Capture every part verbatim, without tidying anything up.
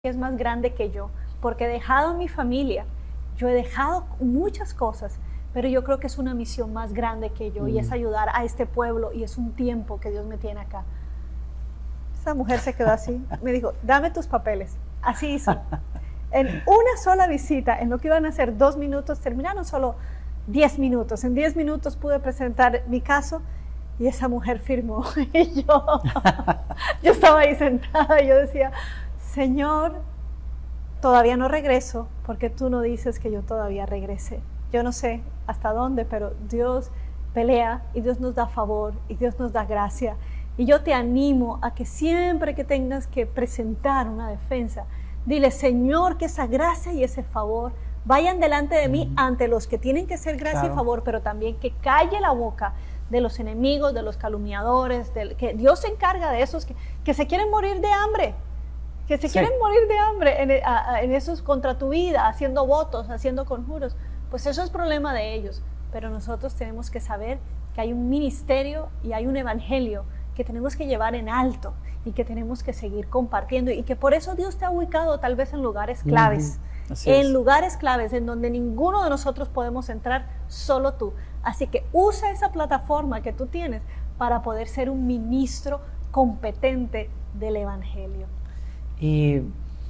que es más grande que yo, porque he dejado mi familia, yo he dejado muchas cosas, pero yo creo que es una misión más grande que yo, mm. y es ayudar a este pueblo, y es un tiempo que Dios me tiene acá. Esa mujer se quedó así, me dijo, dame tus papeles, así hizo. En una sola visita, en lo que iban a ser dos minutos, terminaron solo diez minutos. En diez minutos pude presentar mi caso y esa mujer firmó. Y yo, yo estaba ahí sentada y yo decía, Señor, todavía no regreso porque tú no dices que yo todavía regrese. Yo no sé hasta dónde, pero Dios pelea y Dios nos da favor y Dios nos da gracia. Y yo te animo a que siempre que tengas que presentar una defensa, dile, Señor, que esa gracia y ese favor vayan delante de mí, mm. ante los que tienen que ser gracia claro. y favor, pero también que calle la boca de los enemigos, de los calumniadores, de, que Dios se encarga de esos que, que se quieren morir de hambre, que se sí. quieren morir de hambre en, a, en esos contra tu vida, haciendo votos, haciendo conjuros. Pues eso es problema de ellos, pero nosotros tenemos que saber que hay un ministerio y hay un evangelio que tenemos que llevar en alto y que tenemos que seguir compartiendo, y que por eso Dios te ha ubicado tal vez en lugares claves, uh-huh. en es. lugares claves en donde ninguno de nosotros podemos entrar, solo tú. Así que usa esa plataforma que tú tienes para poder ser un ministro competente del evangelio. Y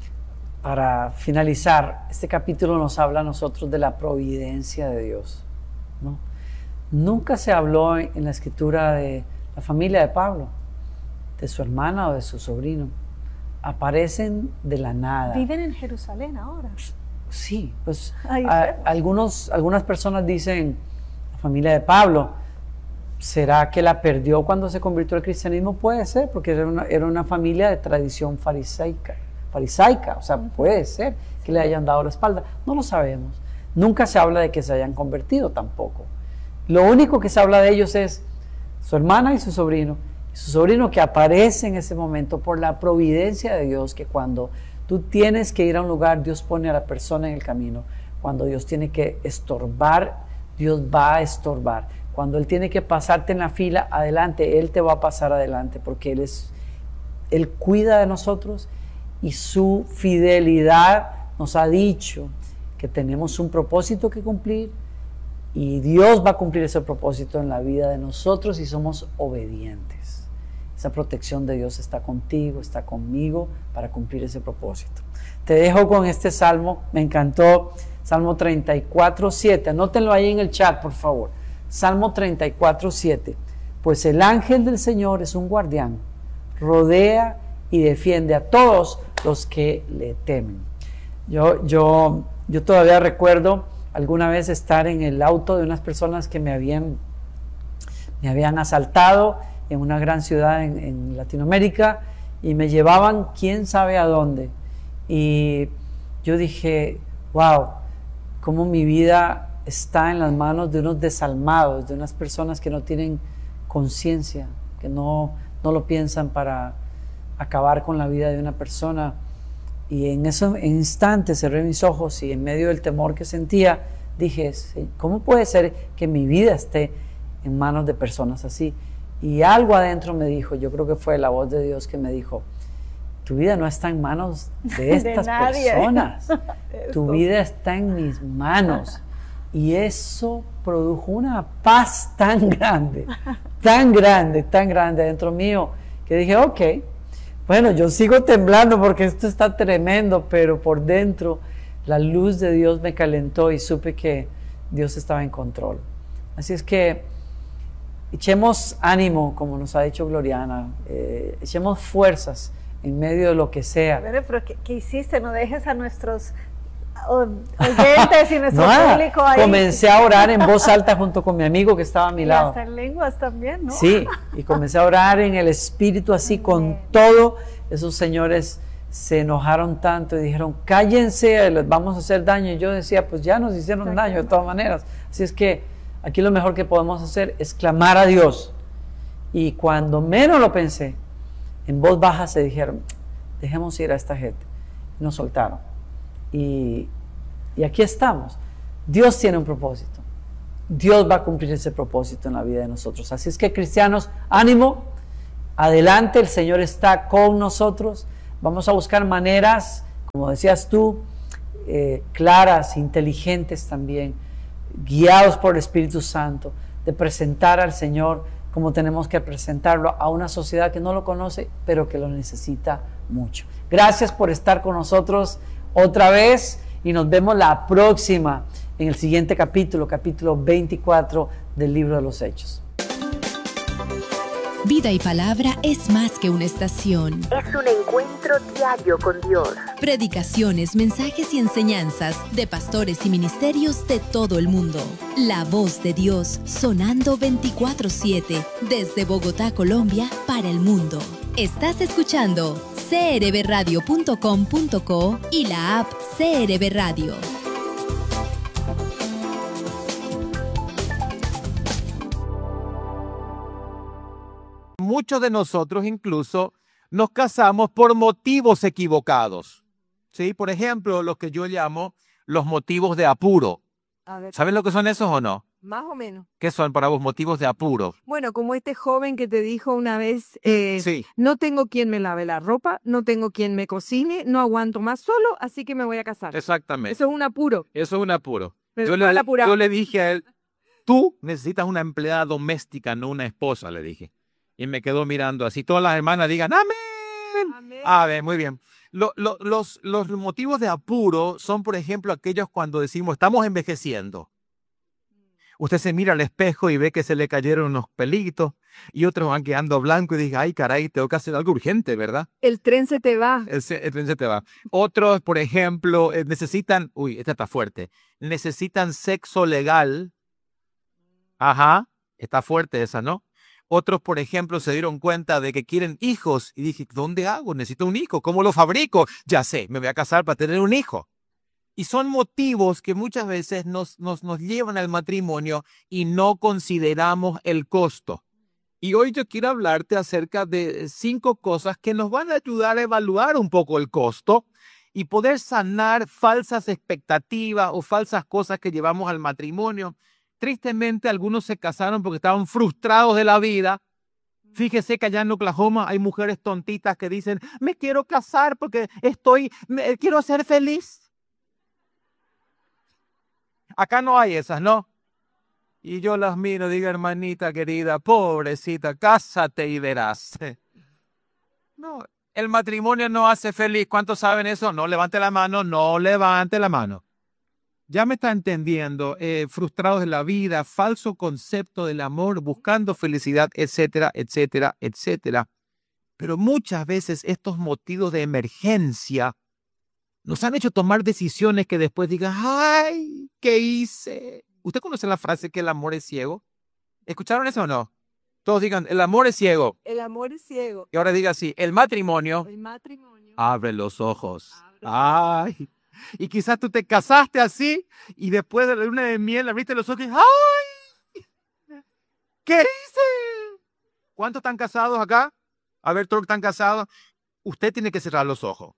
para finalizar, este capítulo nos habla a nosotros de la providencia de Dios, ¿no? Nunca se habló en la escritura de la familia de Pablo, de su hermana o de su sobrino. Aparecen de la nada. Viven en Jerusalén ahora. Sí, pues a, algunos, algunas personas dicen, la familia de Pablo, ¿será que la perdió cuando se convirtió al cristianismo? Puede ser, porque era una, era una familia de tradición farisaica, farisaica, o sea, uh-huh. puede ser que le hayan dado la espalda. No lo sabemos. Nunca se habla de que se hayan convertido tampoco. Lo único que se habla de ellos es su hermana y su sobrino, y su sobrino que aparece en ese momento por la providencia de Dios, que cuando tú tienes que ir a un lugar, Dios pone a la persona en el camino. Cuando Dios tiene que estorbar, Dios va a estorbar. Cuando Él tiene que pasarte en la fila, adelante, Él te va a pasar adelante, porque Él es, Él cuida de nosotros, y su fidelidad nos ha dicho que tenemos un propósito que cumplir, y Dios va a cumplir ese propósito en la vida de nosotros si somos obedientes. Esa protección de Dios está contigo, está conmigo para cumplir ese propósito. Te dejo con este salmo, me encantó, Salmo treinta y cuatro, siete. Anótenlo ahí en el chat, por favor. Salmo treinta y cuatro, siete. Pues el ángel del Señor es un guardián, rodea y defiende a todos los que le temen. Yo, yo, yo todavía recuerdo alguna vez estar en el auto de unas personas que me habían, me habían asaltado en una gran ciudad en, en Latinoamérica, y me llevaban quién sabe a dónde. Y yo dije, wow, cómo mi vida está en las manos de unos desalmados, de unas personas que no tienen conciencia, que no, no lo piensan para acabar con la vida de una persona. Y en ese instante cerré mis ojos y en medio del temor que sentía, dije, ¿cómo puede ser que mi vida esté en manos de personas así? Y algo adentro me dijo, yo creo que fue la voz de Dios que me dijo, tu vida no está en manos de estas de personas, tu vida está en mis manos. Y eso produjo una paz tan grande, tan grande, tan grande dentro mío, que dije, ok, bueno, yo sigo temblando porque esto está tremendo, pero por dentro la luz de Dios me calentó y supe que Dios estaba en control. Así es que echemos ánimo, como nos ha dicho Gloriana, eh, echemos fuerzas en medio de lo que sea. Pero, pero ¿qué, qué hiciste? No dejes a nuestros oyentes y nuestro no, público ahí. Comencé a orar en voz alta junto con mi amigo que estaba a mi y lado. Hasta en lenguas también, ¿no? Sí, y comencé a orar en el Espíritu así con todo. Esos señores se enojaron tanto y dijeron, cállense, les vamos a hacer daño. Y yo decía, pues ya nos hicieron Exacto. daño de todas maneras. Así es que aquí lo mejor que podemos hacer es clamar a Dios. Y cuando menos lo pensé, en voz baja se dijeron, dejemos ir a esta gente. Y nos soltaron. Y, y aquí estamos. Dios tiene un propósito. Dios va a cumplir ese propósito en la vida de nosotros. Así es que, cristianos, ánimo, adelante, el Señor está con nosotros. Vamos a buscar maneras como decías tú, eh, claras, inteligentes también, guiados por el Espíritu Santo, de presentar al Señor como tenemos que presentarlo a una sociedad que no lo conoce, pero que lo necesita mucho. Gracias por estar con nosotros otra vez y nos vemos la próxima en el siguiente capítulo, capítulo veinticuatro del libro de los Hechos. Vida y Palabra es más que una estación. Es un encuentro diario con Dios. Predicaciones, mensajes y enseñanzas de pastores y ministerios de todo el mundo. La voz de Dios sonando veinticuatro siete desde Bogotá, Colombia, para el mundo. Estás escuchando c r b radio punto com punto co y la app C R B Radio. Muchos de nosotros incluso nos casamos por motivos equivocados. ¿Sí? Por ejemplo, lo que yo llamo los motivos de apuro. ¿Saben lo que son esos o no? Más o menos. ¿Qué son para vos motivos de apuro? Bueno, como este joven que te dijo una vez, eh, Sí. no tengo quien me lave la ropa, no tengo quien me cocine, no aguanto más solo, así que me voy a casar. Exactamente. Eso es un apuro. Eso es un apuro. Pero Yo le, ¿cuál apurado? yo le dije a él, tú necesitas una empleada doméstica, no una esposa, le dije. Y me quedó mirando así. Todas las hermanas digan, amén. Amén. A ver, muy bien. Lo- lo- los, los motivos de apuro son, por ejemplo, aquellos cuando decimos, estamos envejeciendo. Usted se mira al espejo y ve que se le cayeron unos pelitos y otros van quedando blancos y dice, ay, caray, tengo que hacer algo urgente, ¿verdad? El tren se te va. El, se- el tren se te va. Otros, por ejemplo, eh, necesitan, uy, esta está fuerte, necesitan sexo legal. Ajá, está fuerte esa, ¿no? Otros, por ejemplo, se dieron cuenta de que quieren hijos y dije, ¿dónde hago? Necesito un hijo. ¿Cómo lo fabrico? Ya sé, me voy a casar para tener un hijo. Y son motivos que muchas veces nos, nos, nos llevan al matrimonio y no consideramos el costo. Y hoy yo quiero hablarte acerca de cinco cosas que nos van a ayudar a evaluar un poco el costo y poder sanar falsas expectativas o falsas cosas que llevamos al matrimonio. Tristemente, algunos se casaron porque estaban frustrados de la vida. Fíjese que allá en Oklahoma hay mujeres tontitas que dicen, me quiero casar porque estoy, me, quiero ser feliz. Acá no hay esas, ¿no? Y yo las miro, digo, hermanita querida, pobrecita, cásate y verás. No, el matrimonio no hace feliz. ¿Cuántos saben eso? No levante la mano, no levante la mano. Ya me está entendiendo, eh, frustrados de la vida, falso concepto del amor, buscando felicidad, etcétera, etcétera, etcétera. Pero muchas veces estos motivos de emergencia nos han hecho tomar decisiones que después digan, ay, ¿qué hice? ¿Usted conoce la frase que el amor es ciego? ¿Escucharon eso o no? Todos digan, el amor es ciego. El amor es ciego. Y ahora diga así, el matrimonio El matrimonio. abre los ojos. Abre los Ay. Y quizás tú te casaste así y después de la luna de miel abriste los ojos y ¡ay! ¿Qué hice? ¿Cuántos están casados acá? A ver, todos están casados. Usted tiene que cerrar los ojos.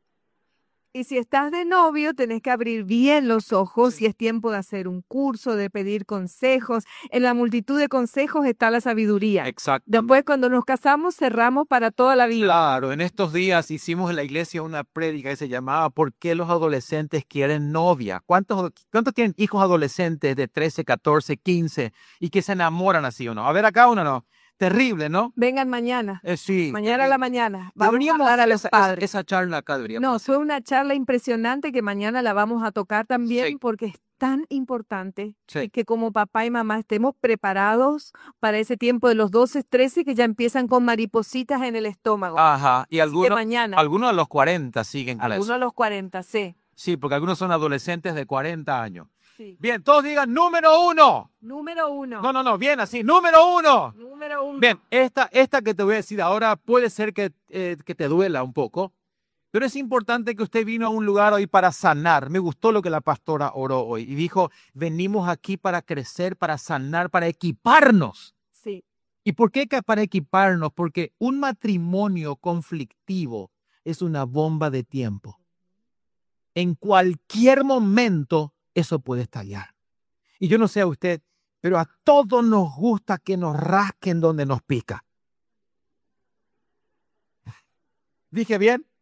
Y si estás de novio, tenés que abrir bien los ojos y es tiempo de hacer un curso, de pedir consejos. En la multitud de consejos está la sabiduría. Exacto. Después, cuando nos casamos, cerramos para toda la vida. Claro, en estos días hicimos en la iglesia una prédica que se llamaba ¿Por qué los adolescentes quieren novia? ¿Cuántos, cuántos tienen hijos adolescentes de trece, catorce, quince y que se enamoran así o no? A ver, acá uno no. Terrible, ¿no? Vengan mañana. Eh, sí. Mañana a la mañana. Vamos Deberíamos a hablar a los esa, padres. Esa, esa charla acá deberíamos. No, fue una charla impresionante que mañana la vamos a tocar también Sí. porque es tan importante Sí. que como papá y mamá estemos preparados para ese tiempo de los doce, trece que ya empiezan con maripositas en el estómago. Ajá, y Así que algunos, mañana, algunos a los cuarenta siguen con algunos eso. a los cuarenta, sí. Sí, porque algunos son adolescentes de cuarenta años. sí. Bien, todos digan número uno. Número uno. No, no, no, bien así, número uno. Número uno. Bien, esta, esta que te voy a decir ahora puede ser que, eh, que te duela un poco, pero es importante que usted vino a un lugar hoy para sanar. Me gustó lo que la pastora oró hoy y dijo, venimos aquí para crecer, para sanar, para equiparnos. Sí. ¿Y por qué que para equiparnos? Porque un matrimonio conflictivo es una bomba de tiempo. En cualquier momento eso puede estallar. Y yo no sé a usted, pero a todos nos gusta que nos rasquen donde nos pica. ¿Dije bien?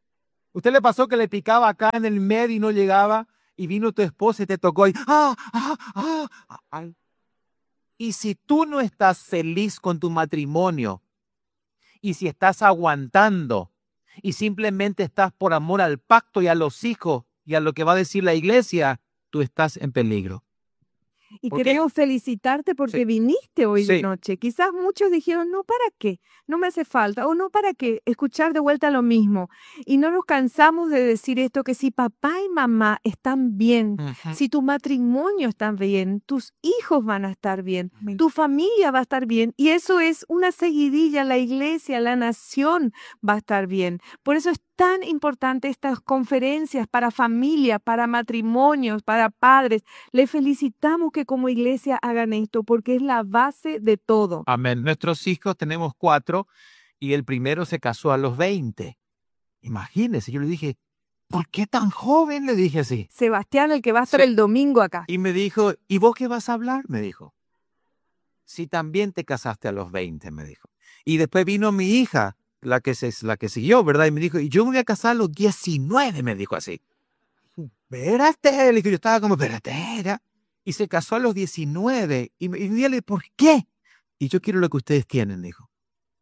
¿Usted le pasó que le picaba acá en el medio y no llegaba? Y vino tu esposa y te tocó y ¡ah, ah, ah, ah, ah! Y si tú no estás feliz con tu matrimonio, y si estás aguantando, y simplemente estás por amor al pacto y a los hijos, y a lo que va a decir la iglesia, tú estás en peligro. Y queremos felicitarte porque sí. viniste hoy sí. de noche. Quizás muchos dijeron, no, ¿para qué? No me hace falta. O no, ¿para qué? Escuchar de vuelta lo mismo. Y no nos cansamos de decir esto, que si papá y mamá están bien, uh-huh. si tu matrimonio está bien, tus hijos van a estar bien, uh-huh. tu familia va a estar bien. Y eso es una seguidilla. La iglesia, la nación va a estar bien. Por eso es tan importante estas conferencias para familia, para matrimonios, para padres. Les felicitamos que como iglesia hagan esto porque es la base de todo. Amén. Nuestros hijos tenemos cuatro y el primero se casó a los veinte. Imagínense, yo le dije, ¿por qué tan joven? Le dije así. Sebastián, el que va a estar sí. el domingo acá. Y me dijo, ¿y vos qué vas a hablar? Me dijo. Si también te casaste a los veinte, me dijo. Y después vino mi hija, la que, se, la que siguió, ¿verdad? Y me dijo, y yo me voy a casar a los diecinueve, me dijo así. Espérate, le dije, yo estaba como, espérate, era. Y se casó a los diecinueve. Y me y dile, ¿por qué? Y yo quiero lo que ustedes tienen, dijo.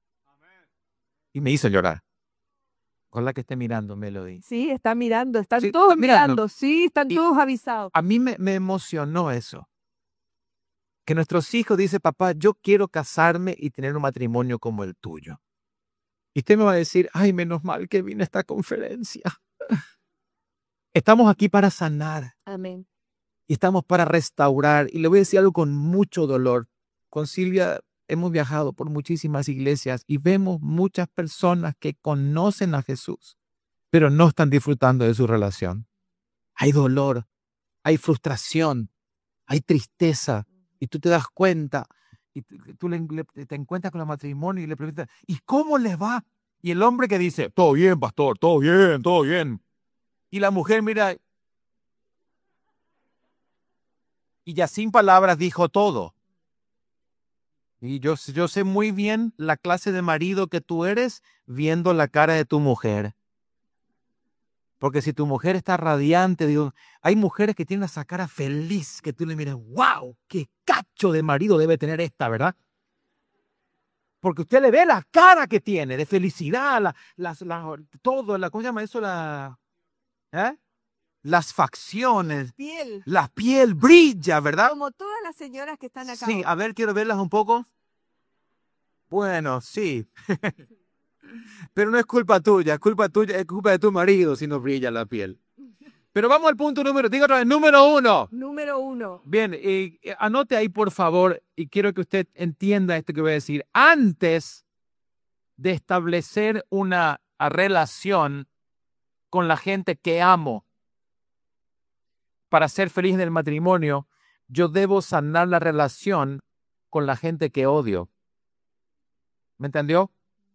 Y me hizo llorar. Con la que esté mirando, Melody. Sí, está mirando, están sí, todos mirando. mirando. Sí, están y todos avisados. A mí me, me emocionó eso. Que nuestros hijos dicen, papá, yo quiero casarme y tener un matrimonio como el tuyo. Y usted me va a decir, ay, menos mal que vine a esta conferencia. Estamos aquí para sanar. Amén. Y estamos para restaurar. Y le voy a decir algo con mucho dolor. Con Silvia hemos viajado por muchísimas iglesias y vemos muchas personas que conocen a Jesús, pero no están disfrutando de su relación. Hay dolor, hay frustración, hay tristeza. Y tú te das cuenta, y tú le, le, te encuentras con el matrimonio y le preguntas, ¿y cómo les va? Y el hombre que dice, todo bien, pastor, todo bien, todo bien. Y la mujer mira, y ya sin palabras dijo todo. Y yo, yo sé muy bien la clase de marido que tú eres viendo la cara de tu mujer. Porque si tu mujer está radiante, digo, hay mujeres que tienen esa cara feliz, que tú le miras, wow, qué cacho de marido debe tener esta, ¿verdad? Porque usted le ve la cara que tiene de felicidad, la, las, la, todo, la, ¿cómo se llama eso? La, ¿eh? Las facciones, piel. La piel brilla, ¿verdad? Como todas las señoras que están acá. Sí, a ver, quiero verlas un poco. Bueno, sí. Pero no es culpa tuya, es culpa tuya, es culpa de tu marido si no brilla la piel. Pero vamos al punto número, digo otra vez, número uno. Número uno. Bien, y, y anote ahí por favor, y quiero que usted entienda esto que voy a decir. Antes de establecer una relación con la gente que amo, para ser feliz en el matrimonio, yo debo sanar la relación con la gente que odio. ¿Me entendió?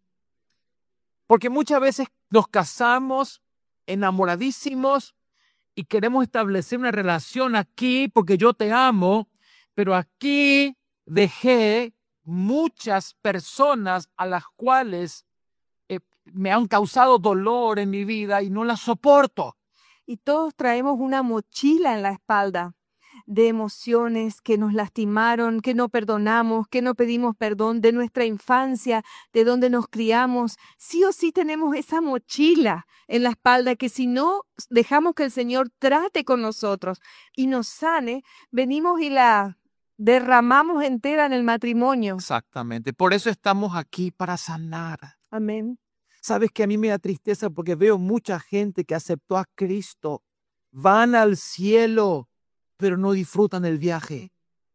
Porque muchas veces nos casamos enamoradísimos y queremos establecer una relación aquí porque yo te amo, pero aquí dejé muchas personas a las cuales eh, me han causado dolor en mi vida y no las soporto. Y todos traemos una mochila en la espalda de emociones que nos lastimaron, que no perdonamos, que no pedimos perdón de nuestra infancia, de donde nos criamos. Sí o sí tenemos esa mochila en la espalda que si no dejamos que el Señor trate con nosotros y nos sane, venimos y la derramamos entera en el matrimonio. Exactamente. Por eso estamos aquí, para sanar. Amén. Sabes que a mí me da tristeza porque veo mucha gente que aceptó a Cristo, van al cielo, pero no disfrutan el viaje.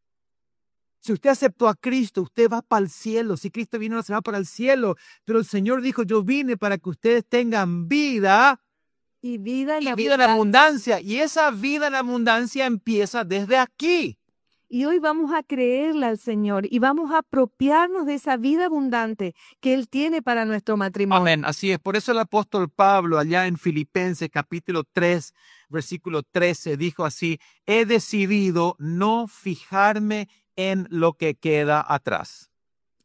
Si usted aceptó a Cristo, usted va para el cielo. Si Cristo vino, se va para el cielo. Pero el Señor dijo, yo vine para que ustedes tengan vida y vida en, y vida en abundancia. Y esa vida en abundancia empieza desde aquí. Y hoy vamos a creerle al Señor y vamos a apropiarnos de esa vida abundante que Él tiene para nuestro matrimonio. Amén, así es. Por eso el apóstol Pablo allá en Filipenses capítulo tres, versículo trece, dijo así, he decidido no fijarme en lo que queda atrás. Amén.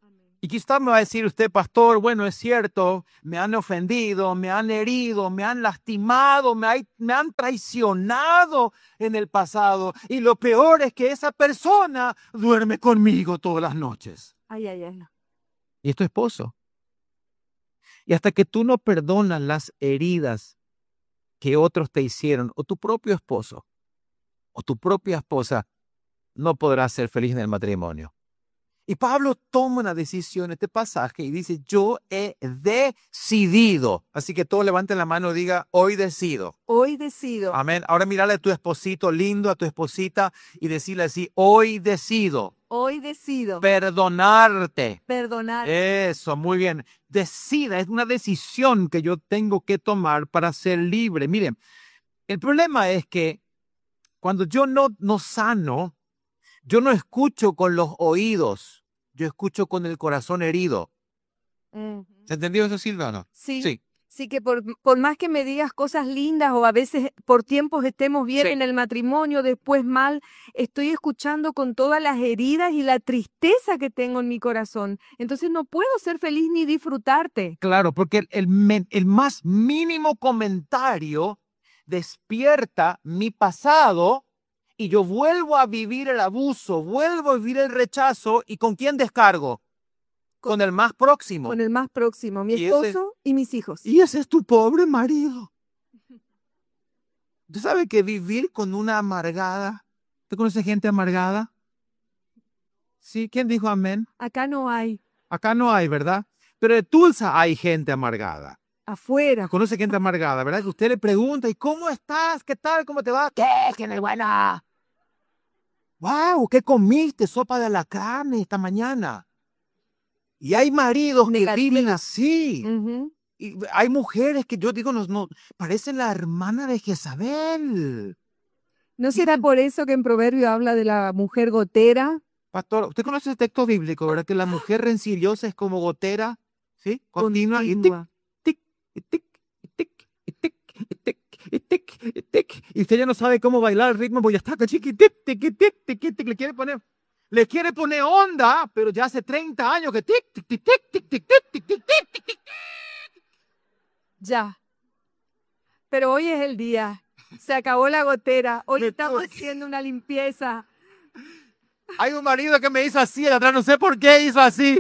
Y quizás me va a decir usted, pastor, bueno, es cierto, me han ofendido, me han herido, me han lastimado, me, hay, me han traicionado en el pasado. Y lo peor es que esa persona duerme conmigo todas las noches. Ay, ay, ay. Y es tu esposo. Y hasta que tú no perdonas las heridas que otros te hicieron, o tu propio esposo, o tu propia esposa, no podrás ser feliz en el matrimonio. Y Pablo toma una decisión en este pasaje y dice, yo he decidido. Así que todos levanten la mano y diga, hoy decido. Hoy decido. Amén. Ahora mírale a tu esposito lindo, a tu esposita y decirle así, hoy decido. Hoy decido. Perdonarte. Perdonar. Eso, muy bien. Decida, es una decisión que yo tengo que tomar para ser libre. Miren, el problema es que cuando yo no, no sano, yo no escucho con los oídos, yo escucho con el corazón herido. Uh-huh. ¿Se entendió eso, Silvia, o no? Sí. Sí. Sí, que por, por más que me digas cosas lindas o a veces por tiempos estemos bien Sí. en el matrimonio, después mal, estoy escuchando con todas las heridas y la tristeza que tengo en mi corazón. Entonces no puedo ser feliz ni disfrutarte. Claro, porque el, el, men- el más mínimo comentario despierta mi pasado y yo vuelvo a vivir el abuso, vuelvo a vivir el rechazo. ¿Y con quién descargo? Con el más próximo. Con el más próximo, mi Y ese- esposo y mis hijos. Y ese es tu pobre marido. ¿Tú sabes que vivir con una amargada? ¿Tú conoces gente amargada? Sí, ¿quién dijo amén? Acá no hay, Acá no hay, ¿verdad? Pero en Tulsa hay gente amargada. afuera. Conoce gente amargada, ¿verdad? Que usted le pregunta, ¿y cómo estás? ¿Qué tal? ¿Cómo te va? ¿Qué? ¿Quién es buena? ¡Wow! ¿Qué comiste? Sopa de alacrán esta mañana. Y hay maridos que Negativo. viven así. Ujú. Y hay mujeres que yo digo, no, no, parecen la hermana de Jezabel. ¿No será por eso que en Proverbio habla de la mujer gotera? Pastor, usted conoce el texto bíblico, ¿verdad? Que la mujer rencillosa es como gotera, ¿sí? Continua y tic, Continua. tic, y tic, y tic, y tic, y tic, y tic, y tic. Y usted ya no sabe cómo bailar el ritmo, pues ya está, chiqui, tic, tic, tic, tic, tic, tic, le quiere poner, le quiere poner onda, pero ya hace treinta años que tic, tic, tic, tic, tic, tic, tic, tic, tic, tic, tic, tic. Ya. Pero hoy es el día. Se acabó la gotera. Hoy Me estamos toca. haciendo una limpieza. Hay un marido que me hizo así, allá atrás no sé por qué hizo así.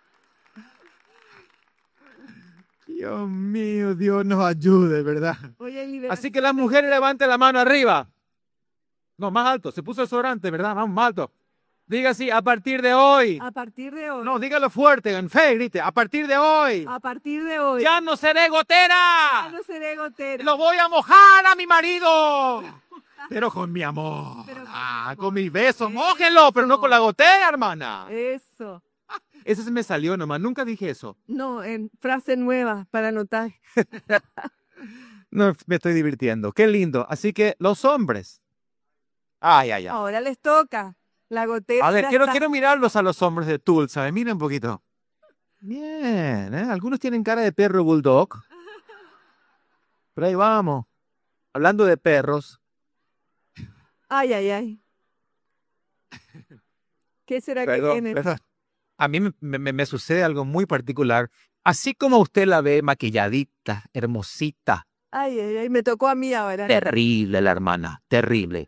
Dios mío, Dios nos ayude, ¿verdad? Hoy hay liberación. Así que las mujeres levanten la mano arriba. No, más alto. Se puso desodorante, ¿verdad? Más, más alto. Diga así, a partir de hoy. A partir de hoy. No, dígalo fuerte, en fe, grite. A partir de hoy. A partir de hoy. Ya no seré Ya gotera. no seré gotera. Lo voy a mojar a mi marido. Pero con mi amor. Pero con Ah, mi amor. con mis besos. Mójenlo, pero no con la gotera, hermana. Eso. Ese se me salió nomás. Nunca dije eso. No, en frase nueva para anotar. No, me estoy divirtiendo. Qué lindo. Así que los hombres. Ay, ay, ay. Ahora les toca. La gotera. A ver, ya quiero, está. quiero mirarlos a los hombres de Tulsa. ¿eh? Miren un poquito. Bien, ¿eh? Algunos tienen cara de perro bulldog. Pero ahí vamos. Hablando de perros. Ay, ay, ay. ¿Qué será que Perdón, tiene? perdón. A mí me, me- me sucede algo muy particular. Así como usted la ve maquilladita, hermosita. Ay, ay, ay. Me tocó a mí ahora. Terrible la hermana, terrible.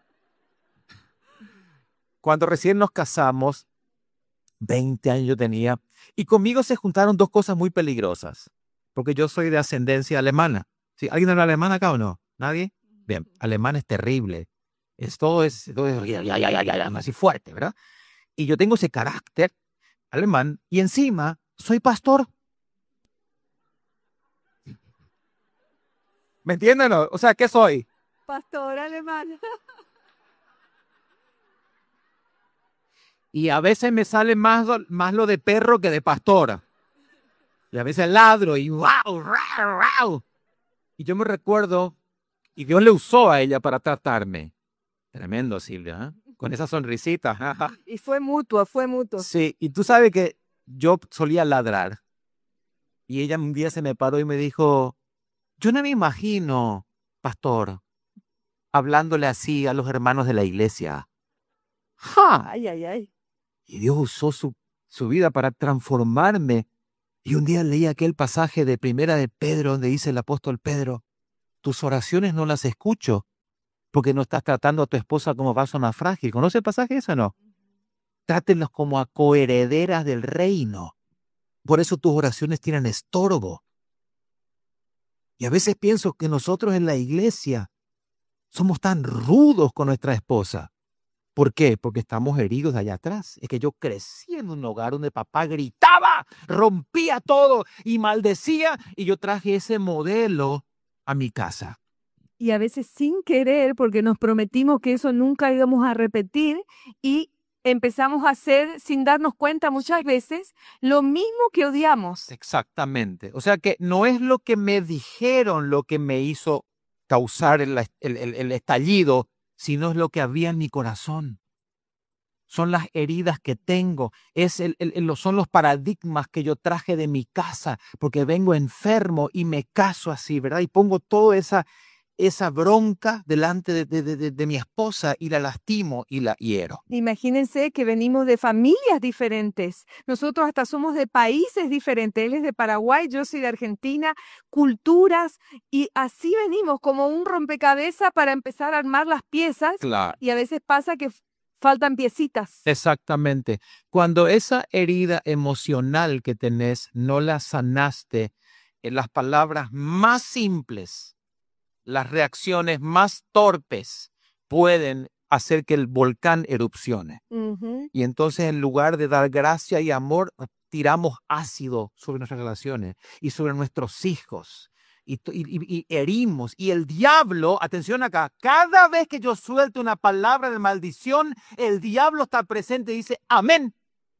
Cuando recién nos casamos, veinte años yo tenía, y conmigo se juntaron dos cosas muy peligrosas, porque yo soy de ascendencia alemana. ¿Sí? ¿Alguien habla alemán acá o no? ¿Nadie? Bien, alemán es terrible. Es todo es, todo es ya, ya, ya, ya, ya, así fuerte, ¿verdad? Y yo tengo ese carácter alemán, y encima soy pastor. ¿Me entienden? o no? O sea, ¿qué soy? Pastor alemán. Y a veces me sale más, do- más lo de perro que de pastora. Y a veces ladro y wow, rau, rau. Y yo me recuerdo, y Dios le usó a ella para tratarme. Tremendo, Silvia, ¿eh? Con esa sonrisita. Y fue mutuo, fue mutuo. Sí, y tú sabes que yo solía ladrar. Y ella un día se me paró y me dijo, yo no me imagino, pastor, hablándole así a los hermanos de la iglesia. ¡Ja! Ay, ay, ay. Y Dios usó su, su vida para transformarme. Y un día leí aquel pasaje de Primera de Pedro donde dice el apóstol Pedro, tus oraciones no las escucho porque no estás tratando a tu esposa como vaso más frágil. ¿Conoce el pasaje ese o no? Trátenlos como a coherederas del reino. Por eso tus oraciones tienen estorbo. Y a veces pienso que nosotros en la iglesia somos tan rudos con nuestra esposa. ¿Por qué? Porque estamos heridos de allá atrás. Es que yo crecí en un hogar donde papá gritaba, rompía todo y maldecía, y yo traje ese modelo a mi casa. Y a veces sin querer, porque nos prometimos que eso nunca íbamos a repetir, y empezamos a hacer, sin darnos cuenta muchas veces, lo mismo que odiamos. Exactamente. O sea que no es lo que me dijeron lo que me hizo causar el, el, el, el estallido, sino es lo que había en mi corazón. Son las heridas que tengo, es el, el, el, son los paradigmas que yo traje de mi casa, porque vengo enfermo y me caso así, ¿verdad? Y pongo toda esa, esa bronca delante de, de, de, de mi esposa y la lastimo y la hiero. Imagínense que venimos de familias diferentes. Nosotros hasta somos de países diferentes. Él es de Paraguay, yo soy de Argentina, culturas, y así venimos como un rompecabezas para empezar a armar las piezas. Claro. Y a veces pasa que faltan piecitas. Exactamente. Cuando esa herida emocional que tenés no la sanaste, en las palabras más simples, las reacciones más torpes pueden hacer que el volcán erupcione. Uh-huh. Y entonces, en lugar de dar gracia y amor, tiramos ácido sobre nuestras relaciones y sobre nuestros hijos. Y, y, y herimos. Y el diablo, atención acá, cada vez que yo suelto una palabra de maldición, el diablo está presente y dice, amén.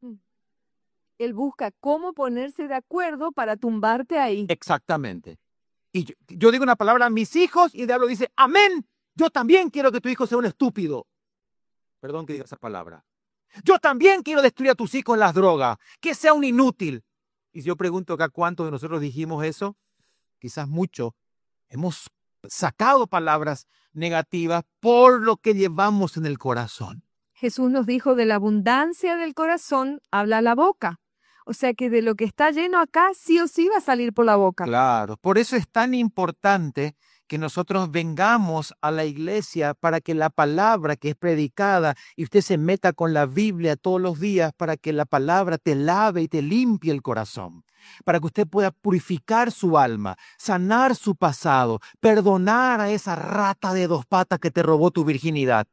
Él busca cómo ponerse de acuerdo para tumbarte ahí. Exactamente. Y yo, yo digo una palabra a mis hijos y el diablo dice, amén. Yo también quiero que tu hijo sea un estúpido. Perdón que diga esa palabra. Yo también quiero destruir a tus hijos en las drogas, que sea un inútil. Y yo pregunto acá, ¿cuántos de nosotros dijimos eso? Quizás mucho. Hemos sacado palabras negativas por lo que llevamos en el corazón. Jesús nos dijo, de la abundancia del corazón habla la boca. O sea que de lo que está lleno acá, sí o sí va a salir por la boca. Claro, por eso es tan importante que nosotros vengamos a la iglesia para que la palabra que es predicada y usted se meta con la Biblia todos los días para que la palabra te lave y te limpie el corazón, para que usted pueda purificar su alma, sanar su pasado, perdonar a esa rata de dos patas que te robó tu virginidad.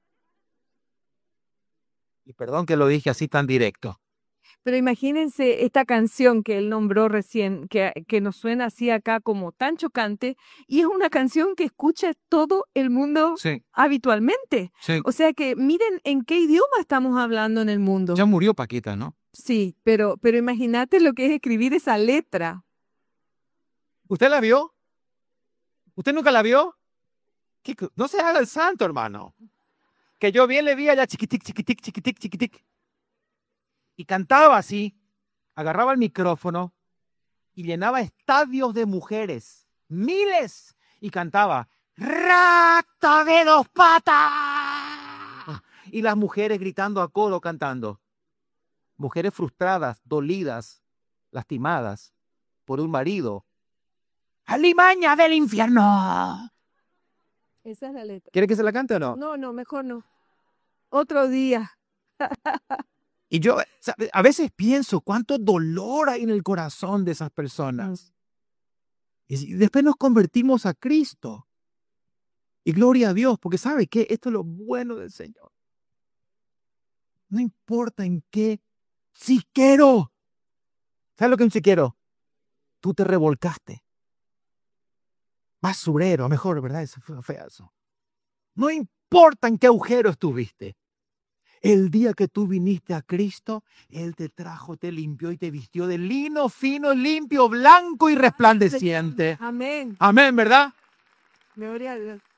Y perdón que lo dije así tan directo. Pero imagínense esta canción que él nombró recién, que, que nos suena así acá como tan chocante, y es una canción que escucha todo el mundo sí. habitualmente. Sí. O sea que miren en qué idioma estamos hablando en el mundo. Ya murió Paquita, ¿no? Sí, pero, pero imagínate lo que es escribir esa letra. ¿Usted la vio? ¿Usted nunca la vio? No se haga el santo, hermano. Que yo bien le vi allá chiquitic, chiquitic, chiquitic, chiquitic. Y cantaba así, agarraba el micrófono y llenaba estadios de mujeres, miles, y cantaba, ¡rata de dos patas! Y las mujeres gritando a coro cantando. Mujeres frustradas, dolidas, lastimadas por un marido. ¡Alimaña del infierno! Esa es la letra. ¿Quiere que se la cante o no? No, no, mejor no. Otro día. Y yo a veces pienso cuánto dolor hay en el corazón de esas personas. Y después nos convertimos a Cristo. Y gloria a Dios, porque ¿sabe qué? Esto es lo bueno del Señor. No importa en qué chiquero. ¿Sabes lo que es un chiquero? Tú te revolcaste. Basurero, mejor, ¿verdad? Eso fue feo eso. No importa en qué agujero estuviste. El día que tú viniste a Cristo, Él te trajo, te limpió y te vistió de lino fino, limpio, blanco y resplandeciente. Amén. Amén, ¿verdad? Gloria a Dios.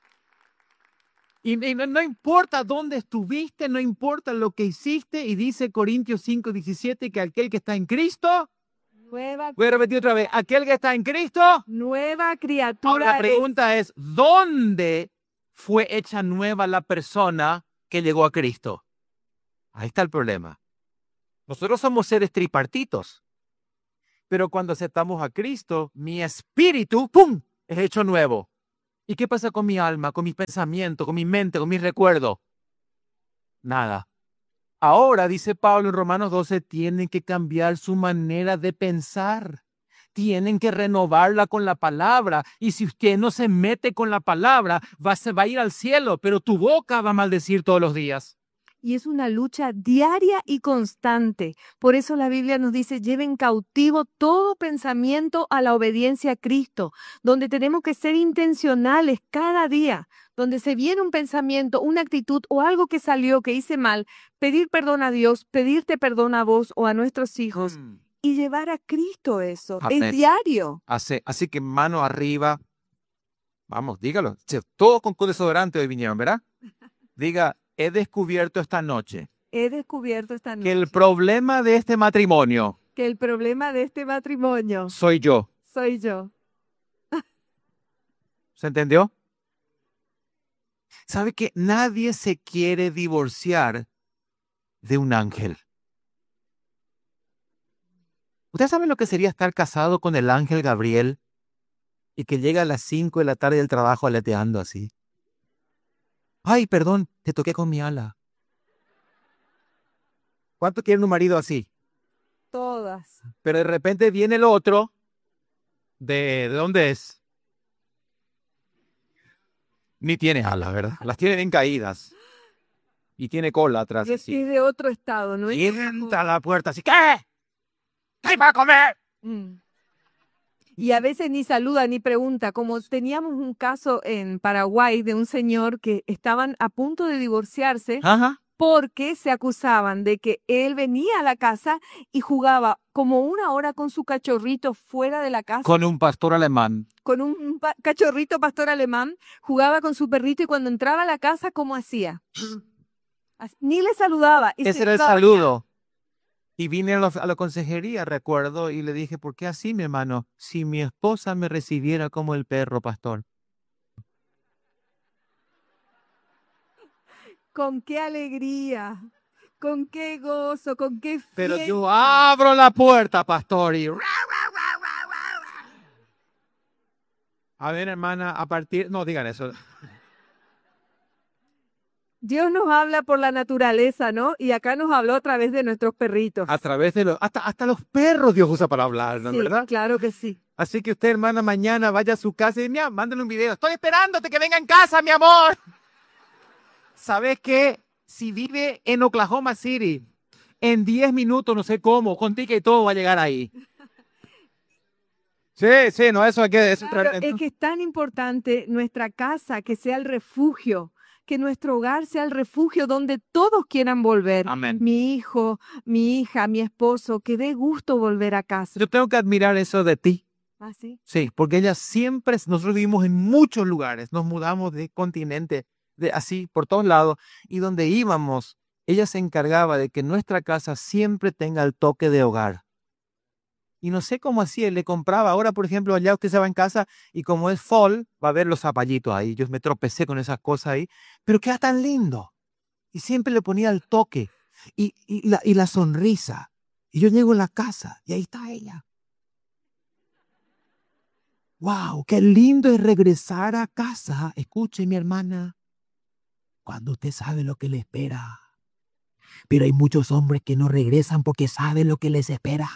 Y, y no, no importa dónde estuviste, no importa lo que hiciste. Y dice Corintios cinco diecisiete que aquel que está en Cristo... Nueva, Voy a repetir otra vez. Aquel que está en Cristo... Nueva criatura. Ahora, la pregunta es, es, ¿dónde fue hecha nueva la persona que llegó a Cristo? Ahí está el problema. Nosotros somos seres tripartitos. Pero cuando aceptamos a Cristo, mi espíritu, ¡pum!, es hecho nuevo. ¿Y qué pasa con mi alma, con mis pensamientos, con mi mente, con mis recuerdos? Nada. Ahora, dice Pablo en Romanos doce, tienen que cambiar su manera de pensar. Tienen que renovarla con la palabra. Y si usted no se mete con la palabra, va, se va a ir al cielo, pero tu boca va a maldecir todos los días. Y es una lucha diaria y constante. Por eso la Biblia nos dice, lleven cautivo todo pensamiento a la obediencia a Cristo, donde tenemos que ser intencionales cada día, donde se viene un pensamiento, una actitud o algo que salió, que hice mal, pedir perdón a Dios, pedirte perdón a vos o a nuestros hijos mm. y llevar a Cristo eso. Amén. Es diario. Así, así que mano arriba. Vamos, dígalo. Todos con desodorante hoy vinieron, ¿verdad? Diga, he descubierto esta noche. He descubierto esta noche. Que el problema de este matrimonio. Que el problema de este matrimonio. Soy yo. Soy yo. ¿Se entendió? ¿Sabe que nadie se quiere divorciar de un ángel? ¿Usted sabe lo que sería estar casado con el ángel Gabriel y que llega a las cinco de la tarde del trabajo aleteando así? Ay, perdón, te toqué con mi ala. ¿Cuánto quieren un marido así? Todas. Pero de repente viene el otro. ¿De, de dónde es? Ni tiene alas, ¿verdad? Las tiene bien caídas. Y tiene cola atrás. Y es así. de otro estado, ¿no? Y entra a la puerta así. ¿Qué? ¿Qué va a comer? Mm. Y a veces ni saluda ni pregunta, como teníamos un caso en Paraguay de un señor que estaban a punto de divorciarse. Ajá. Porque se acusaban de que él venía a la casa y jugaba como una hora con su cachorrito fuera de la casa. Con un pastor alemán. Con un pa cachorrito pastor alemán, jugaba con su perrito y cuando entraba a la casa, ¿cómo hacía? Así, ni le saludaba. Y Ese era el saludo. Y vine a, lo, a la consejería, recuerdo, y le dije, ¿por qué así, mi hermano? Si mi esposa me recibiera como el perro, pastor. Con qué alegría, con qué gozo, con qué fiesta. Pero yo abro la puerta, pastor, y... A ver, hermana, a partir... No, digan eso. Dios nos habla por la naturaleza, ¿no? Y acá nos habló a través de nuestros perritos. A través de los... Hasta, hasta los perros Dios usa para hablar, ¿no? Sí, ¿verdad? Claro que sí. Así que usted, hermana, mañana vaya a su casa y mira, mándale un video. Estoy esperándote que venga en casa, mi amor. ¿Sabes qué? Si vive en Oklahoma City, en diez minutos, no sé cómo, con ticket y todo va a llegar ahí. Sí, sí, no, eso hay que... Eso claro, es que es tan importante nuestra casa, que sea el refugio, que nuestro hogar sea el refugio donde todos quieran volver. Amén. Mi hijo, mi hija, mi esposo, que dé gusto volver a casa. Yo tengo que admirar eso de ti. ¿Ah, sí? Sí, porque ella siempre, nosotros vivimos en muchos lugares, nos mudamos de continente, de así, por todos lados, y donde íbamos, ella se encargaba de que nuestra casa siempre tenga el toque de hogar. Y no sé cómo hacía, le compraba, ahora por ejemplo, allá usted se va en casa y como es fall, va a ver los zapallitos ahí, yo me tropecé con esas cosas ahí, pero queda tan lindo. Y siempre le ponía el toque y, y, la, y la sonrisa. Y yo llego a la casa y ahí está ella. ¡Wow! ¡Qué lindo es regresar a casa! Escuche, mi hermana, cuando usted sabe lo que le espera. Pero hay muchos hombres que no regresan porque saben lo que les espera.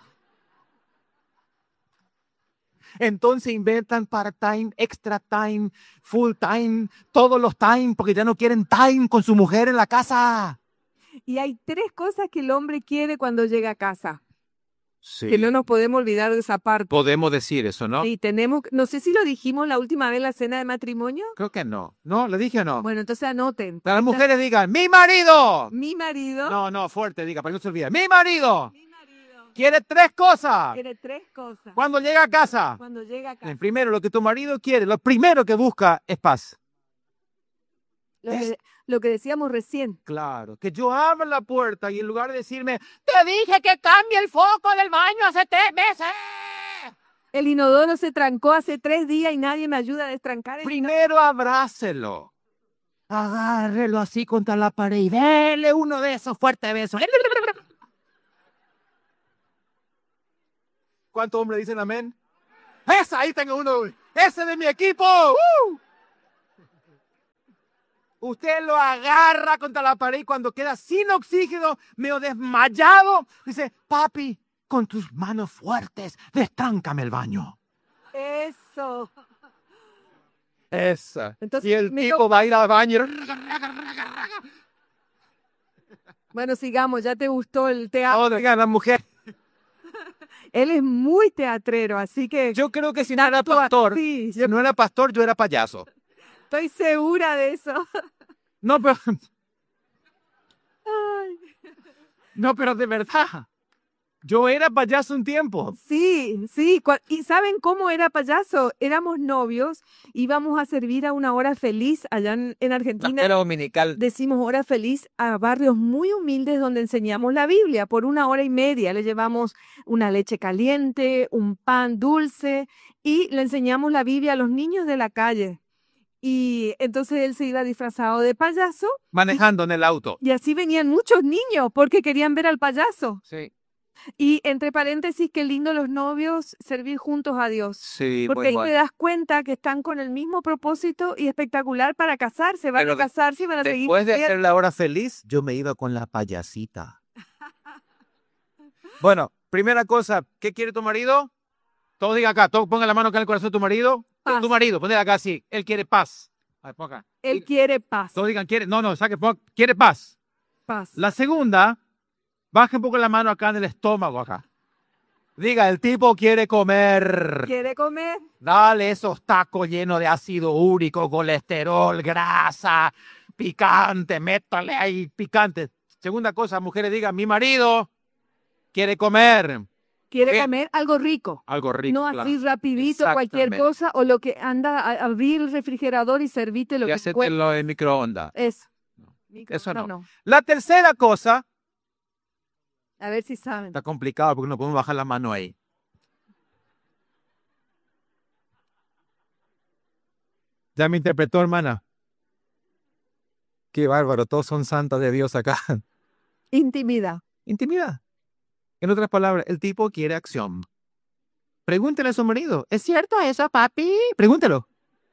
Entonces inventan part-time, extra time, full time, todos los time, porque ya no quieren time con su mujer en la casa. Y hay tres cosas que el hombre quiere cuando llega a casa. Sí. Que no nos podemos olvidar de esa parte. Podemos decir eso, ¿no? Sí, tenemos, no sé si lo dijimos la última vez en la cena de matrimonio. Creo que no. ¿No? ¿Lo dije o no? Bueno, entonces anoten. Para las mujeres digan, ¡mi marido! Mi marido. No, no, fuerte, diga, para que no se olvide. ¡Mi marido! Mi marido. Quiere tres cosas. Quiere tres cosas. Cuando llega a casa. Cuando llega a casa. Primero, lo que tu marido quiere, lo primero que busca es paz. Lo que, lo que decíamos recién. Claro, que yo abra la puerta y en lugar de decirme, te dije que cambie el foco del baño hace tres meses. El inodoro se trancó hace tres días y nadie me ayuda a destrancar el Primero abrácelo. Agárrelo así contra la pared y dele uno de esos fuertes besos. ¿Cuántos hombres dicen amén? Esa, ahí tengo uno. Ese de mi equipo. ¡Uh! Usted lo agarra contra la pared y cuando queda sin oxígeno, medio desmayado, dice, papi, con tus manos fuertes, destráncame el baño. Eso. Esa. Entonces, y el me tipo lo- va a ir al baño. Bueno, sigamos, ya te gustó el teatro. No, digan la mujer. Él es muy teatrero, así que Yo creo que si no era actúa- pastor, sí, si no era pastor, yo era payaso. estoy segura de eso. No, pero, Ay. no, pero de verdad. Yo era payaso un tiempo. Sí, sí. cua- ¿Y saben cómo era payaso? Éramos novios, íbamos a servir a una hora feliz allá en, en Argentina. Era dominical. Decimos hora feliz a barrios muy humildes donde enseñamos la Biblia. Por una hora y media le llevamos una leche caliente, un pan dulce y le enseñamos la Biblia a los niños de la calle. Y entonces él se iba disfrazado de payaso Manejando en el auto. y así venían muchos niños porque querían ver al payaso. Sí. Y entre paréntesis, qué lindo los novios servir juntos a Dios. Sí, Porque ahí te das cuenta que están con el mismo propósito y espectacular para casarse. Van Pero a de- casarse y van a seguir. Después de bien. hacer la hora feliz, yo me iba con la payasita. Bueno, primera cosa, ¿qué quiere tu marido? Todos digan acá, todos pongan la mano acá en el corazón de tu marido. Paz. Tu marido, ponle acá así. Él quiere paz. A ver, pon acá. Él quiere paz. Todos digan, quiere. No, no, saque, pon- quiere paz. Paz. La segunda, baje un poco la mano acá en el estómago acá. Diga, el tipo quiere comer. ¿Quiere comer? Dale esos tacos llenos de ácido úrico, colesterol, grasa, picante, métale ahí picante. Segunda cosa, mujeres digan, mi marido quiere comer. Quiere Bien. comer algo rico. Algo rico. No claro. así rapidito, cualquier Exactamente. cosa, o lo que anda a abrir el refrigerador y servirte lo Y que hacértelo pueda. en microondas. Eso. Eso no. no. La tercera cosa, A ver si saben. está complicado porque no podemos bajar la mano ahí. Ya me interpretó, hermana. Qué bárbaro, todos son santos de Dios acá. Intimidad. Intimidad. En otras palabras, el tipo quiere acción. Pregúntele a su marido, ¿es cierto eso, papi? Pregúntelo.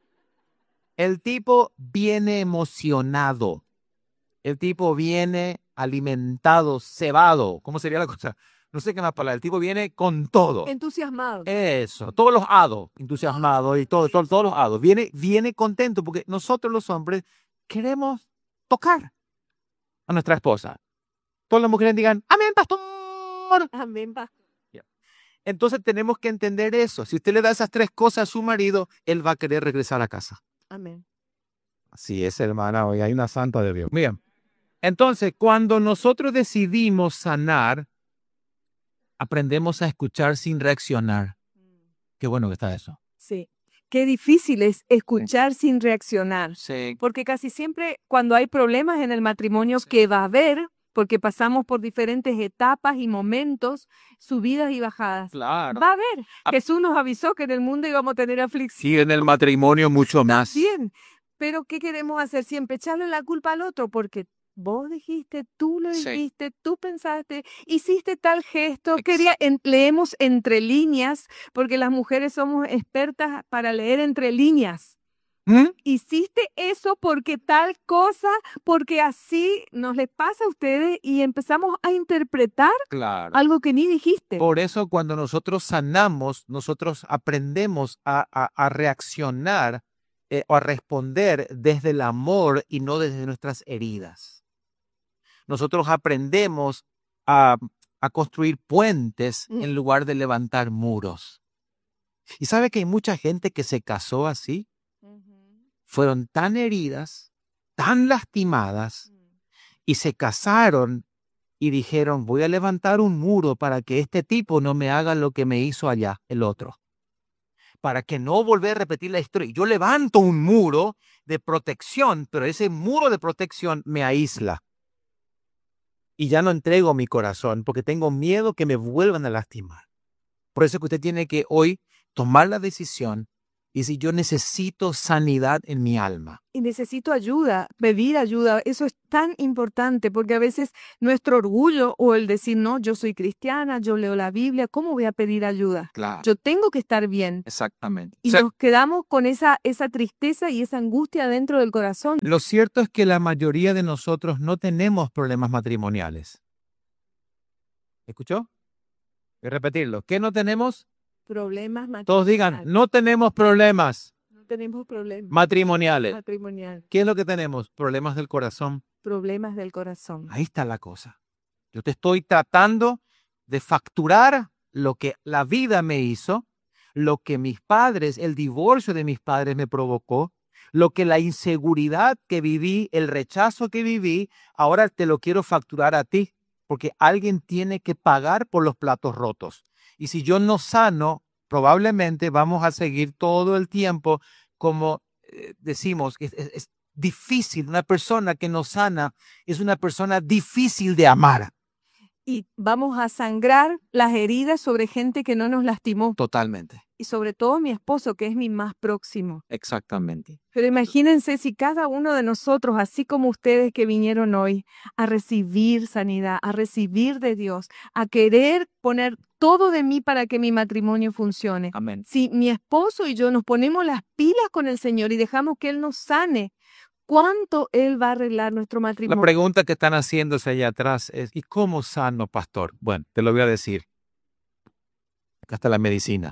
El tipo viene emocionado. El tipo viene alimentado, cebado. ¿Cómo sería la cosa? No sé qué más palabra. El tipo viene con todo. Entusiasmado. Eso, todos los hados, entusiasmados y todo, todo- todos los hados. Viene, viene contento porque nosotros los hombres queremos tocar a nuestra esposa. Todas las mujeres digan, amén, pastor. Amén, pastor. Entonces tenemos que entender eso. Si usted le da esas tres cosas a su marido, él va a querer regresar a casa. Amén. Así es, hermana, hoy hay una santa de Dios. Bien. Entonces, cuando nosotros decidimos sanar, aprendemos a escuchar sin reaccionar. Qué bueno que está eso. Sí. Qué difícil es escuchar sin reaccionar. Sí. Porque casi siempre cuando hay problemas en el matrimonio que va a haber, porque pasamos por diferentes etapas y momentos, subidas y bajadas. Claro. Va a haber. Ah. Jesús nos avisó que en el mundo íbamos a tener aflicción. Sí, en el matrimonio mucho más. Bien. Pero ¿qué queremos hacer? Siempre echarle la culpa al otro porque vos dijiste, tú lo Sí. dijiste, tú pensaste, hiciste tal gesto. Ex- Quería, en- leemos entre líneas porque las mujeres somos expertas para leer entre líneas. ¿Mm? Hiciste eso porque tal cosa, porque así nos les pasa a ustedes y empezamos a interpretar Claro. algo que ni dijiste. Por eso cuando nosotros sanamos, nosotros aprendemos a, a- a reaccionar eh, o a responder desde el amor y no desde nuestras heridas. Nosotros aprendemos a, a construir puentes Mm. en lugar de levantar muros. ¿Y sabe que hay mucha gente que se casó así? Fueron tan heridas, tan lastimadas, y se casaron y dijeron, voy a levantar un muro para que este tipo no me haga lo que me hizo allá, el otro. Para que no volver a repetir la historia. Yo levanto un muro de protección, pero ese muro de protección me aísla. Y ya no entrego mi corazón porque tengo miedo que me vuelvan a lastimar. Por eso que usted tiene que hoy tomar la decisión Y si yo necesito sanidad en mi alma. Y necesito ayuda, pedir ayuda. Eso es tan importante porque a veces nuestro orgullo o el decir, no, yo soy cristiana, yo leo la Biblia, ¿cómo voy a pedir ayuda? Claro. Yo tengo que estar bien. Exactamente. Y O sea, nos quedamos con esa, esa tristeza y esa angustia dentro del corazón. lo cierto es que la mayoría de nosotros no tenemos problemas matrimoniales. ¿Escuchó? Voy a repetirlo. ¿Qué no tenemos? Problemas matrimoniales. Todos digan, no tenemos problemas No tenemos problemas matrimoniales. matrimoniales. ¿Qué es lo que tenemos? Problemas del corazón. Problemas del corazón. Ahí está la cosa. Yo te estoy tratando de facturar lo que la vida me hizo, lo que mis padres, el divorcio de mis padres me provocó, lo que la inseguridad que viví, el rechazo que viví, ahora te lo quiero facturar a ti, porque alguien tiene que pagar por los platos rotos. Y si yo no sano, probablemente vamos a seguir todo el tiempo como eh, decimos, es, es, es difícil. Una persona que no sana es una persona difícil de amar. Y vamos a sangrar las heridas sobre gente que no nos lastimó. Totalmente. Y sobre todo mi esposo, que es mi más próximo. Exactamente. Pero imagínense si cada uno de nosotros, así como ustedes que vinieron hoy, a recibir sanidad, a recibir de Dios, a querer poner todo de mí para que mi matrimonio funcione. Amén. Si mi esposo y yo nos ponemos las pilas con el Señor y dejamos que Él nos sane, ¿cuánto Él va a arreglar nuestro matrimonio? La pregunta que están haciéndose allá atrás es, ¿y cómo sano, pastor? Bueno, te lo voy a decir. Acá está la medicina.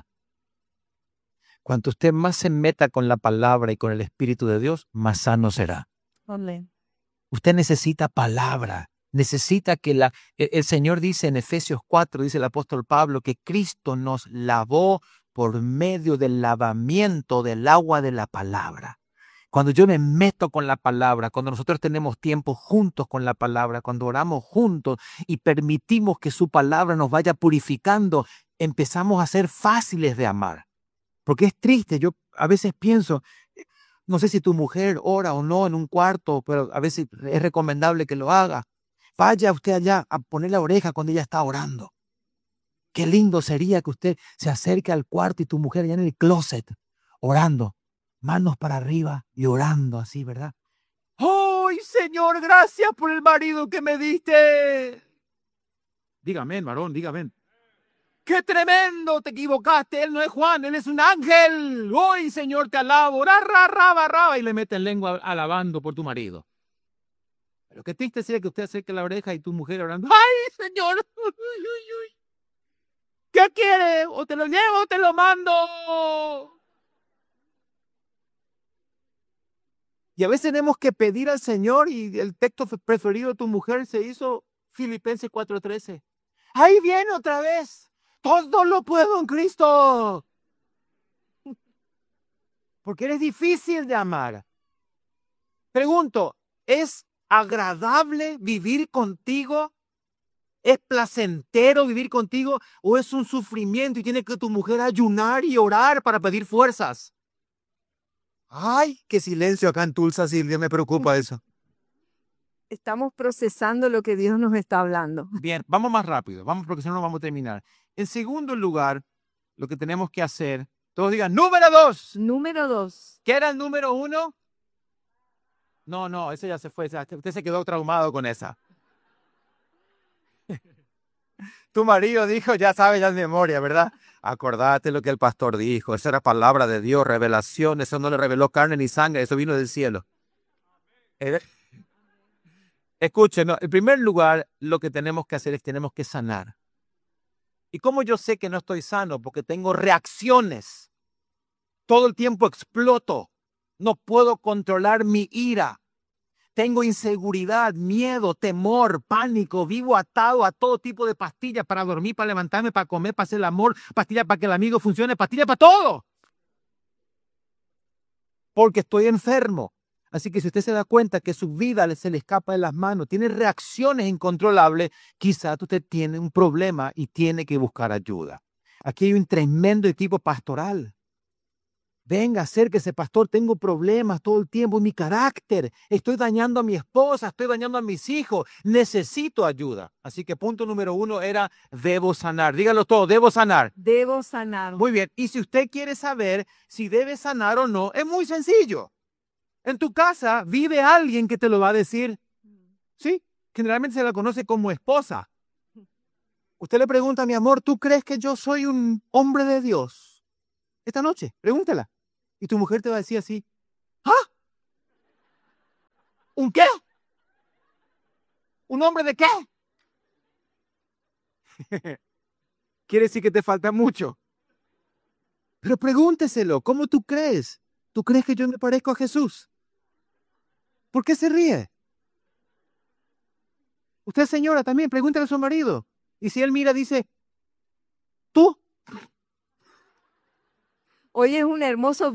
Cuanto usted más se meta con la palabra y con el Espíritu de Dios, más sano será. Amén. Usted necesita palabra. Necesita que la... El, el Señor dice en Efesios cuatro, dice el apóstol Pablo, que Cristo nos lavó por medio del lavamiento del agua de la palabra. Cuando yo me meto con la palabra, cuando nosotros tenemos tiempo juntos con la palabra, cuando oramos juntos y permitimos que su palabra nos vaya purificando, empezamos a ser fáciles de amar. Porque es triste, yo a veces pienso, no sé si tu mujer ora o no en un cuarto, pero a veces es recomendable que lo haga. Vaya usted allá a poner la oreja cuando ella está orando. Qué lindo sería que usted se acerque al cuarto y tu mujer allá en el closet, orando, manos para arriba y orando así, ¿verdad? ¡Ay, Señor, gracias por el marido que me diste! Dígame, varón, dígame. ¡Qué tremendo! Te equivocaste. Él no es Juan, él es un ángel. Hoy, Señor, te alabo. Ra, ra, ra, ra, ra, y le meten lengua alabando por tu marido. Pero qué triste sería que usted acerque la oreja y tu mujer orando. ¡Ay, Señor! Uy, uy, uy. ¿Qué quiere? ¿O te lo llevo o te lo mando? Y a veces tenemos que pedir al Señor, y el texto preferido de tu mujer se hizo Filipenses cuatro trece. ¡Ahí viene otra vez! Todo lo puedo en Cristo. Porque eres difícil de amar. Pregunto, ¿es agradable vivir contigo? ¿Es placentero vivir contigo? ¿O es un sufrimiento y tiene que tu mujer ayunar y orar para pedir fuerzas? Ay, qué silencio acá en Tulsa, Silvia, me preocupa eso. Estamos procesando lo que Dios nos está hablando. Bien, vamos más rápido, vamos porque si no, no vamos a terminar. En segundo lugar, lo que tenemos que hacer, todos digan, número dos. Número dos. ¿Qué era el número uno? No, no, ese ya se fue, usted se quedó traumado con esa. Tu marido dijo, ya sabe ya de memoria, ¿verdad? Acordate lo que el pastor dijo, esa era palabra de Dios, revelación, eso no le reveló carne ni sangre, eso vino del cielo. Escuchen, no, en primer lugar, lo que tenemos que hacer es tenemos que sanar. ¿Y cómo yo sé que no estoy sano? Porque tengo reacciones. Todo el tiempo exploto. No puedo controlar mi ira. Tengo inseguridad, miedo, temor, pánico. Vivo atado a todo tipo de pastillas para dormir, para levantarme, para comer, para hacer el amor. Pastillas para que el amigo funcione. Pastillas para todo. Porque estoy enfermo. Así que si usted se da cuenta que su vida se le escapa de las manos, tiene reacciones incontrolables, quizás usted tiene un problema y tiene que buscar ayuda. Aquí hay un tremendo equipo pastoral. Venga, acérquese, pastor, tengo problemas todo el tiempo, mi carácter, estoy dañando a mi esposa, estoy dañando a mis hijos, necesito ayuda. Así que punto número uno era, debo sanar. Dígalo todo, debo sanar. Debo sanar. Muy bien, y si usted quiere saber si debe sanar o no, es muy sencillo. En tu casa vive alguien que te lo va a decir. Sí, generalmente se la conoce como esposa. Usted le pregunta, mi amor, ¿tú crees que yo soy un hombre de Dios? Esta noche, pregúntela. Y tu mujer te va a decir así, ¿ah? ¿Un qué? ¿Un hombre de qué? Quiere decir que te falta mucho. Pero pregúnteselo, ¿cómo tú crees? ¿Tú crees que yo me parezco a Jesús? ¿Por qué se ríe? Usted, señora, también pregúntele a su marido. Y si él mira, dice, ¿tú? Hoy es un hermoso